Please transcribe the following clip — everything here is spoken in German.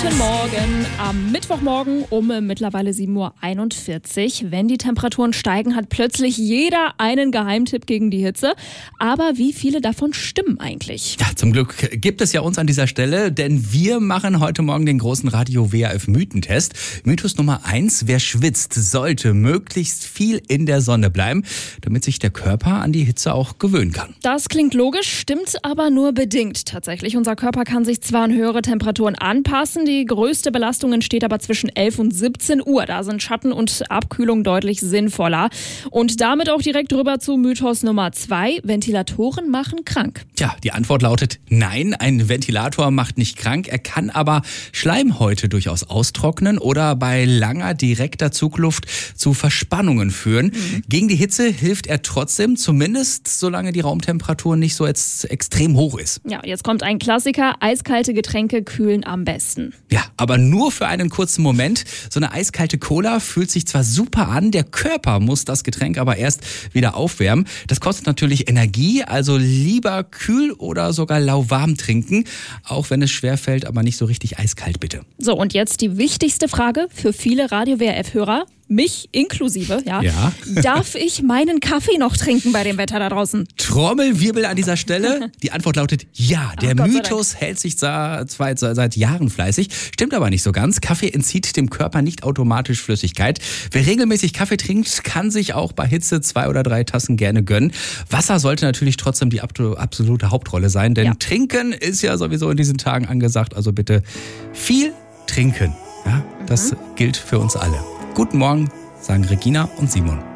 Guten Morgen am Mittwochmorgen um mittlerweile 7:41 Uhr. Wenn die Temperaturen steigen, hat plötzlich jeder einen Geheimtipp gegen die Hitze. Aber wie viele davon stimmen eigentlich? Ja, zum Glück gibt es ja uns an dieser Stelle, denn wir machen heute Morgen den großen Radio WRF Mythentest. Mythos Nummer 1, wer schwitzt, sollte möglichst viel in der Sonne bleiben, damit sich der Körper an die Hitze auch gewöhnen kann. Das klingt logisch, stimmt aber nur bedingt tatsächlich. Unser Körper kann sich zwar an höhere Temperaturen anpassen, die größte Belastung entsteht aber zwischen 11 und 17 Uhr. Da sind Schatten und Abkühlung deutlich sinnvoller. Und damit auch direkt rüber zu Mythos Nummer 2, Ventilatoren machen krank. Tja, die Antwort lautet nein, ein Ventilator macht nicht krank. Er kann aber Schleimhäute durchaus austrocknen oder bei langer, direkter Zugluft zu Verspannungen führen. Gegen die Hitze hilft er trotzdem, zumindest solange die Raumtemperatur nicht so extrem hoch ist. Ja, jetzt kommt ein Klassiker, eiskalte Getränke kühlen am besten. Ja, aber nur für einen kurzen Moment. So eine eiskalte Cola fühlt sich zwar super an, der Körper muss das Getränk aber erst wieder aufwärmen. Das kostet natürlich Energie, also lieber kühl oder sogar lauwarm trinken, auch wenn es schwerfällt, aber nicht so richtig eiskalt bitte. So, und jetzt die wichtigste Frage für viele Radio WRF-Hörer, mich inklusive, ja. Darf ich meinen Kaffee noch trinken bei dem Wetter da draußen? Trommelwirbel an dieser Stelle. Die Antwort lautet ja. Der Mythos hält sich seit Jahren fleißig. Stimmt aber nicht so ganz. Kaffee entzieht dem Körper nicht automatisch Flüssigkeit. Wer regelmäßig Kaffee trinkt, kann sich auch bei Hitze 2 oder 3 Tassen gerne gönnen. Wasser sollte natürlich trotzdem die absolute Hauptrolle sein, denn Trinken ist ja sowieso in diesen Tagen angesagt. Also bitte viel trinken. Ja, das gilt für uns alle. Guten Morgen, sagen Regina und Simon.